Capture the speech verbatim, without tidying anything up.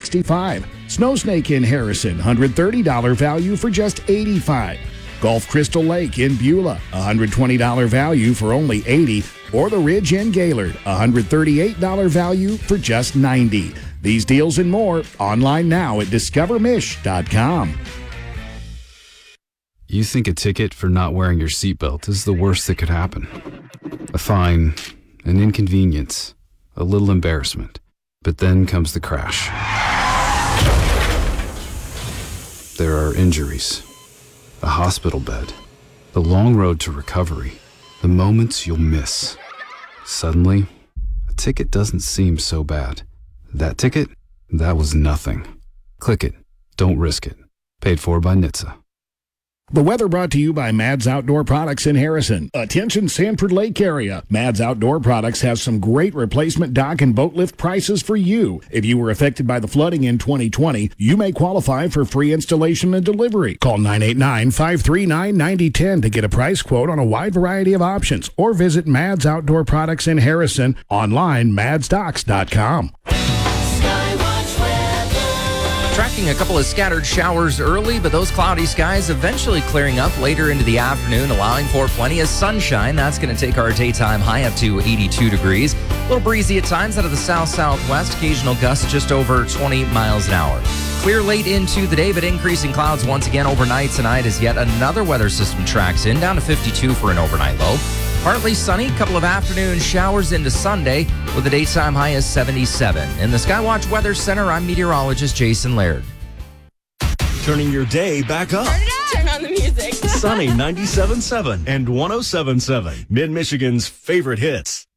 sixty-five dollars. Snow Snake in Harrison, one hundred thirty dollars value for just eighty-five dollars. Gulf Crystal Lake in Beulah, one hundred twenty dollars value for only eighty dollars. Or the Ridge in Gaylord, one hundred thirty-eight dollars value for just ninety dollars. These deals and more online now at discover mish dot com. You think a ticket for not wearing your seatbelt is the worst that could happen. A fine, an inconvenience, a little embarrassment. But then comes the crash. There are injuries, a hospital bed, the long road to recovery, the moments you'll miss. Suddenly, a ticket doesn't seem so bad. That ticket, that was nothing. Click it. Don't risk it. Paid for by N H T S A. The weather brought to you by Mads Outdoor Products in Harrison. Attention Sanford Lake area. Mads Outdoor Products has some great replacement dock and boat lift prices for you. If you were affected by the flooding in twenty twenty, you may qualify for free installation and delivery. Call nine eight nine, five three nine, nine zero one zero to get a price quote on a wide variety of options, or visit Mads Outdoor Products in Harrison online, mads docks dot com. Tracking a couple of scattered showers early, but those cloudy skies eventually clearing up later into the afternoon, allowing for plenty of sunshine. That's going to take our daytime high up to eighty-two degrees. A little breezy at times out of the south-southwest. Occasional gusts just over twenty miles an hour. Clear late into the day, but increasing clouds once again overnight tonight as yet another weather system tracks in, down to fifty-two for an overnight low. Partly sunny, couple of afternoon showers into Sunday with a daytime high of seventy-seven. In the Skywatch Weather Center, I'm meteorologist Jason Laird. Turning your day back up. Turn it up. Turn on the music. Sunny ninety-seven point seven and one oh seven point seven. Mid-Michigan's favorite hits.